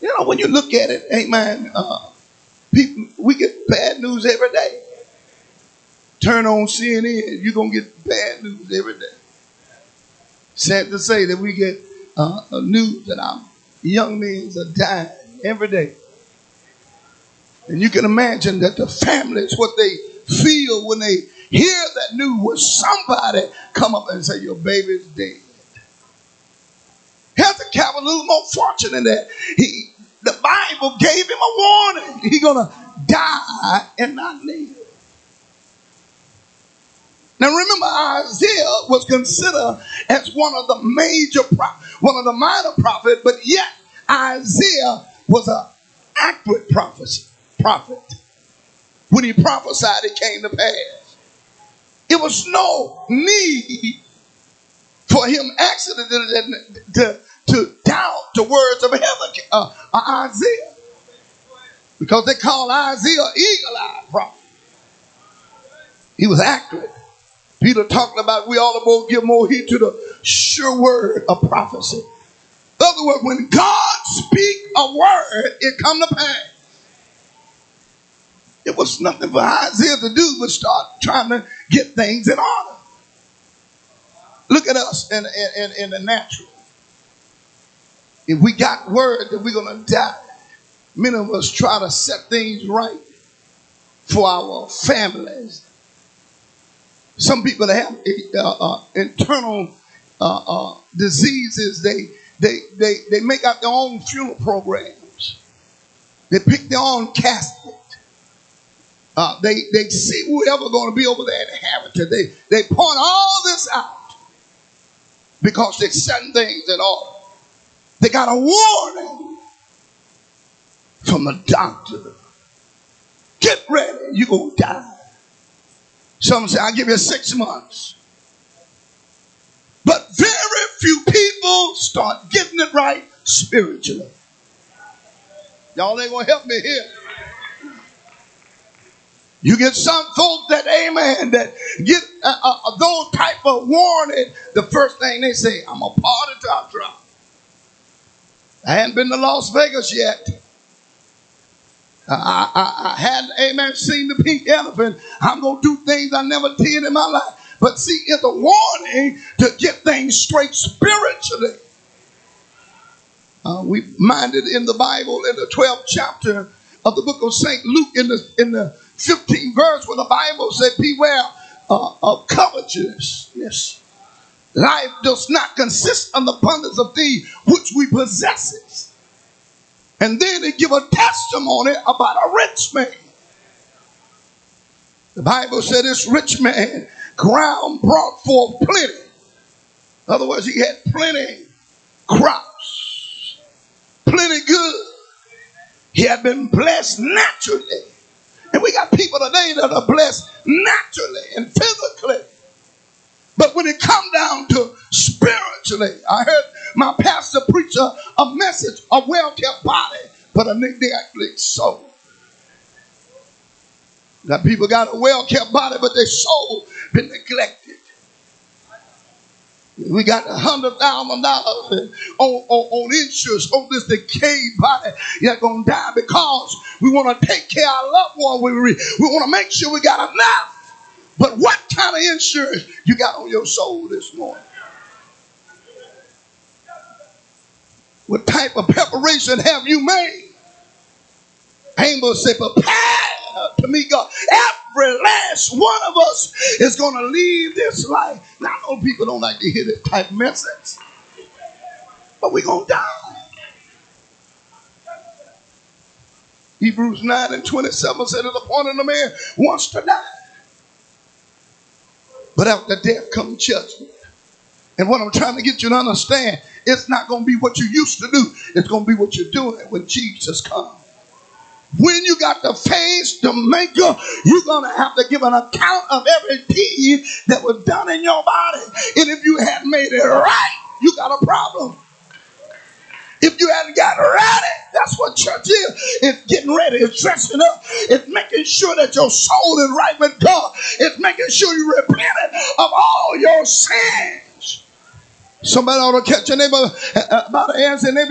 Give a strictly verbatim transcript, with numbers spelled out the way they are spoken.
You know, when you look at it, amen, uh, people, we get bad news every day. Turn on C N N, you're going to get bad news every day. Sad to say that we get uh, news that our young men are dying every day. And you can imagine that the families, what they feel when they hear that news, when somebody come up and say, your baby's dead. Hezekiah was a little more fortunate in that he, the Bible gave him a warning. He's going to die and not live. Now remember, Isaiah was considered as one of the major, one of the minor prophets, but yet Isaiah was an accurate prophet. Prophet. When he prophesied, it came to pass. It was no need for him actually to, to, to doubt the words of Hezekiah, uh, uh, Isaiah, because they call Isaiah eagle-eyed prophet. He was accurate. Peter talking about we ought to both give more heed to the sure word of prophecy. In other words, when God speak a word, it come to pass. It was nothing for Isaiah to do but start trying to get things in order. Look at us in, in, in the natural. If we got word that we're going to die, many of us try to set things right for our families. Some people that have uh, uh, internal uh, uh, diseases, they, they, they, they make out their own funeral programs. They pick their own casket. Uh, they, they see whoever going to be over there inherited. They, they point all this out because they're setting things in order. They got a warning from the doctor. Get ready, you're going to die. Some say, I'll give you six months. But very few people start getting it right spiritually. Y'all ain't going to help me here. You get some folks that, amen, that get uh, uh, those type of warning. The first thing they say, I'm a party till I drop. I hadn't been to Las Vegas yet. I, I, I hadn't, amen, seen the pink elephant. I'm going to do things I never did in my life. But see, it's a warning to get things straight spiritually. Uh, we minded in the Bible in the twelfth chapter of the book of Saint Luke in the, in the fifteenth verse where the Bible said, beware uh, of covetousness. Life does not consist of the abundance of things which we possess. And then they give a testimony about a rich man. The Bible said this rich man, ground brought forth plenty. In other words, he had plenty crops, plenty good. He had been blessed naturally. And we got people today that are blessed naturally and physically. But when it comes down to spiritually, I heard my pastor preach a, a message, a well-kept body, but a neglected soul. That people got a well-kept body, but their soul been neglected. We got a hundred thousand dollars on, on, on insurance on this decayed body that's going to die because we want to take care of our loved one. We, we want to make sure we got enough. But what kind of insurance you got on your soul this morning? What type of preparation have you made? Amos said, prepare to meet God. Every last one of us is going to leave this life. Now, I know people don't like to hear this type of message, but we're going to die. Hebrews nine and twenty-seven said, at the point of the man wants to die. But after death comes judgment. And what I'm trying to get you to understand, it's not going to be what you used to do. It's going to be what you're doing when Jesus comes. When you got to face the maker, you're going to have to give an account of every deed that was done in your body. And if you hadn't made it right, you got a problem. If you hadn't got ready, that's what church is. It's getting ready. It's dressing up. It's making sure that your soul is right with God. It's making sure you repent of all your sins. Somebody ought to catch your neighbor about the hands and neighbor.